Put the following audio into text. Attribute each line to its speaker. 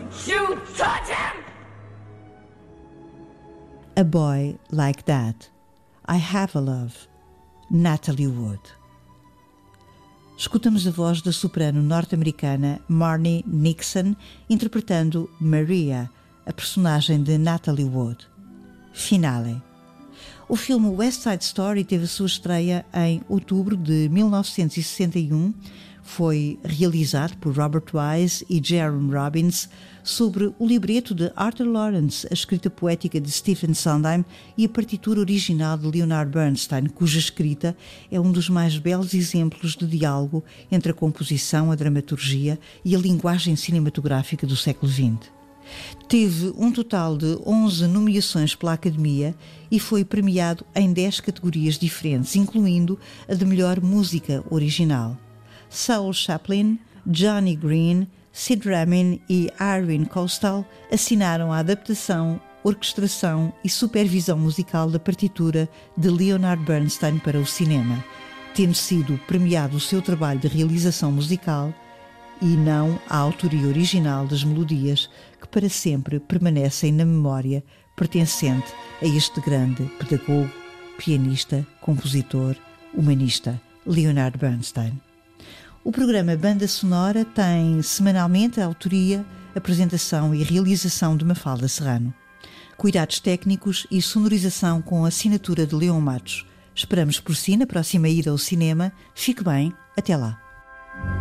Speaker 1: you touch him!
Speaker 2: A Boy Like That, I Have a Love, Natalie Wood. Escutamos a voz da soprano norte-americana Marni Nixon interpretando Maria, a personagem de Natalie Wood. Finale. O filme West Side Story teve a sua estreia em outubro de 1961. Foi realizado por Robert Wise e Jerome Robbins sobre o libreto de Arthur Lawrence, a escrita poética de Stephen Sondheim e a partitura original de Leonard Bernstein, cuja escrita é um dos mais belos exemplos de diálogo entre a composição, a dramaturgia e a linguagem cinematográfica do século XX. Teve um total de 11 nomeações pela Academia e foi premiado em 10 categorias diferentes, incluindo a de melhor música original. Saul Chaplin, Johnny Green, Sid Ramin e Irving Kostal assinaram a adaptação, orquestração e supervisão musical da partitura de Leonard Bernstein para o cinema, tendo sido premiado o seu trabalho de realização musical e não a autoria original das melodias que para sempre permanecem na memória pertencente a este grande pedagogo, pianista, compositor, humanista, Leonard Bernstein. O programa Banda Sonora tem semanalmente a autoria, apresentação e realização de Mafalda Serrano. Cuidados técnicos e sonorização com a assinatura de Leon Matos. Esperamos por si na próxima ida ao cinema. Fique bem, até lá.